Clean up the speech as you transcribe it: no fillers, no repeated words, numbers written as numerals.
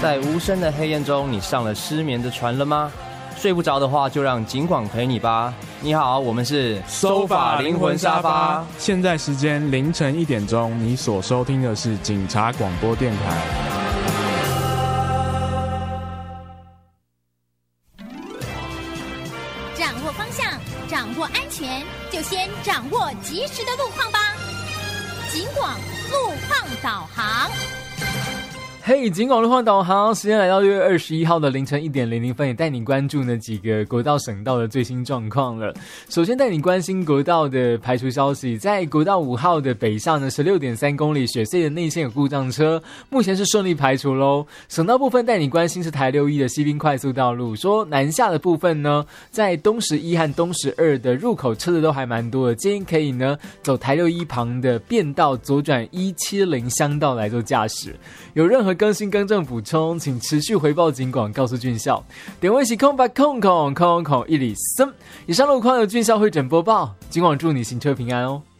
在无声的黑夜中，你上了失眠的船了吗？睡不着的话，就让警广陪你吧。你好，我们是收法灵魂沙发。现在时间凌晨1点钟，你所收听的是警察广播电台。 掌握方向，掌握安全，就先掌握及时的路况吧。警广路况导航。 嘿，警广路况导航，时间来到6月21号的凌晨1点00分，也带你关注呢几个国道省道的最新状况了。首先带你关心国道的排除消息，在国道5号的北上呢16.3公里雪隧的内线有故障车，目前是顺利排除咯。省道部分带你关心是台61的西滨快速道路，说南下的部分呢，在东11和东12的入口车子都还蛮多的，建议可以呢走台61旁的便道左转170乡道来做驾驶。有任何更新更正补充，请持续回报警广，告诉军校。点位是空白空103。以上路况由军校会诊播报，警广祝你行车平安哦。